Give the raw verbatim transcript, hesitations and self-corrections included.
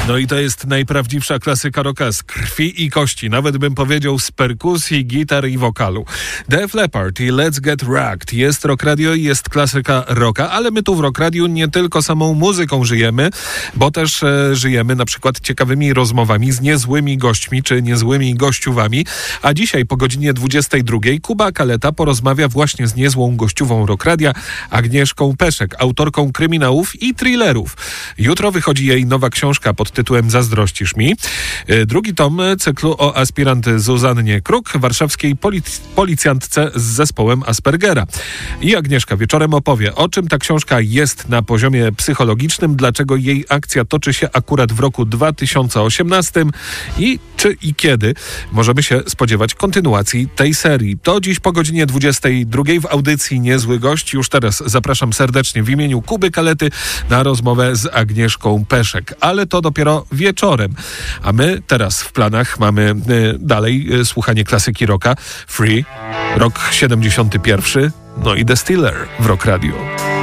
No i to jest najprawdziwsza klasyka rocka z krwi i kości, nawet bym powiedział z perkusji, gitar i wokalu. Def Leppard i Let's Get Wrecked. Jest Rock Radio i jest klasyka rocka, ale my tu w Rock Radio nie tylko samą muzyką żyjemy, bo też e, żyjemy na przykład ciekawymi rozmowami z niezłymi gośćmi czy niezłymi gościuwami. A dzisiaj po godzinie dwudziestej drugiej Kuba Kaleta porozmawia właśnie z niezłą gościuwą Rock Radia, Agnieszką Peszek, autorką kryminałów i thrillerów. Jutro wychodzi jej nowa książka pod tytułem Zazdrościsz mi. Drugi tom cyklu o aspirant Zuzannie Kruk, warszawskiej polic- policjantce z zespołem Aspergera. I Agnieszka wieczorem opowie, o czym ta książka jest na poziomie psychologicznym, dlaczego jej akcja toczy się akurat w roku dwa tysiące osiemnastym i czy i kiedy możemy się spodziewać kontynuacji tej serii. To dziś po godzinie dwudziestej drugiej w audycji Niezły Gość. Już teraz zapraszam serdecznie w imieniu Kuby Kalety na rozmowę z Agnieszką Peszek. Ale to dopiero wieczorem. A my teraz w planach mamy y, dalej y, słuchanie klasyki rocka. Free, rok siedemdziesiąty pierwszy, no i The Stiller w Rock Radio.